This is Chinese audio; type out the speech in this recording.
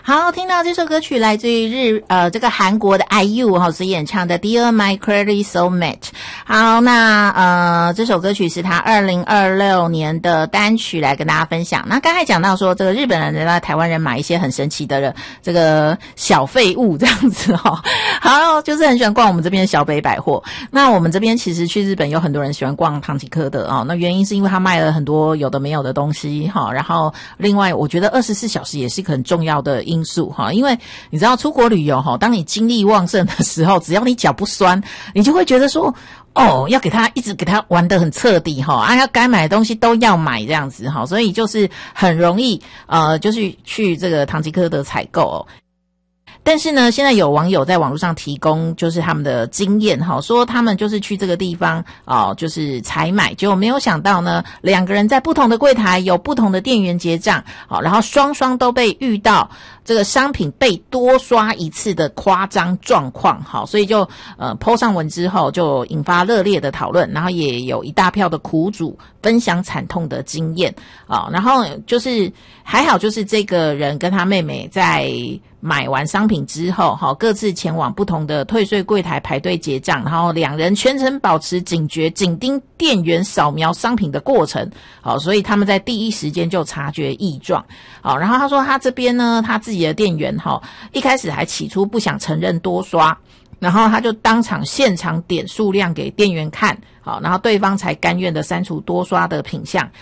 好，听到这首歌曲来自于这个韩国的 IU 所演唱的 Dear My Crazy Soulmate。好，那这首歌曲是他2026年的单曲，来跟大家分享。那刚才讲到说这个日本人在台湾人买一些很神奇的这个小废物这样子好，就是很喜欢逛我们这边的小北百货。那我们这边其实去日本有很多人喜欢逛唐吉诃德那原因是因为他卖了很多有的没有的东西然后另外我觉得24小时也是一个很重要的因素因为你知道出国旅游当你精力旺盛的时候，只要你脚不酸，你就会觉得说要一直给他玩得很彻底要该买的东西都要买这样子所以就是很容易就是去这个唐吉诃德采购但是呢，现在有网友在网络上提供就是他们的经验说他们就是去这个地方就是采买，结果没有想到呢，两个人在不同的柜台有不同的店员结账然后双方都被遇到这个商品被多刷一次的夸张状况所以就po 上文之后就引发热烈的讨论，然后也有一大票的苦主分享惨痛的经验然后就是还好就是这个人跟他妹妹在买完商品之后各自前往不同的退税柜台排队结账，然后两人全程保持警觉，紧盯店员扫描商品的过程所以他们在第一时间就察觉异状然后他说他这边呢，他自己的店员一开始还起初不想承认多刷，然后他就当场现场点数量给店员看然后对方才甘愿的删除多刷的品项，